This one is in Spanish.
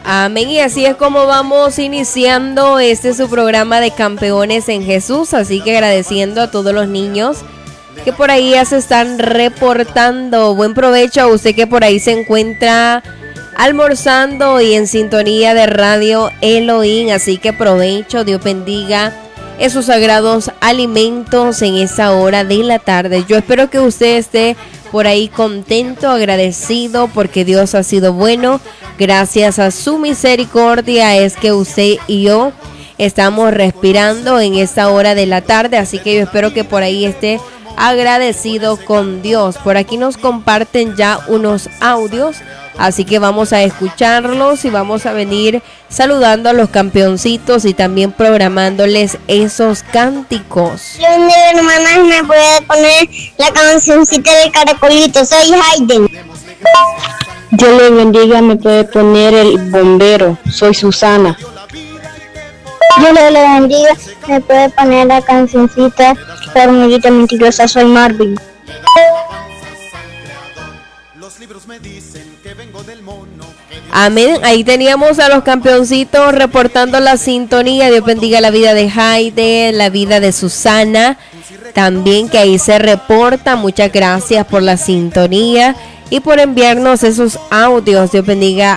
Amén, y así es como vamos iniciando su programa de Campeones en Jesús, así que agradeciendo a todos los niños que por ahí ya se están reportando. Buen provecho a usted que por ahí se encuentra almorzando y en sintonía de Radio Elohim, así que provecho, Dios bendiga esos sagrados alimentos en esa hora de la tarde. Yo espero que usted esté por ahí contento, agradecido porque Dios ha sido bueno. Gracias a su misericordia es que usted y yo estamos respirando en esta hora de la tarde, así que yo espero que por ahí esté agradecido con Dios. Por aquí nos comparten ya unos audios, así que vamos a escucharlos y vamos a venir saludando a los campeoncitos y también programándoles esos cánticos. Hermanas, me puede poner la cancioncita del caracolito. Soy Hayden. Dios le bendiga, me puede poner el bombero. Soy Susana. Dios le bendiga, me puede poner la cancioncita La hormiguita mentirosa. Soy Marvin. Amén, ahí teníamos a los campeoncitos reportando la sintonía. Dios bendiga la vida de Haide, la vida de Susana, también que ahí se reporta. Muchas gracias por la sintonía y por enviarnos esos audios. Dios bendiga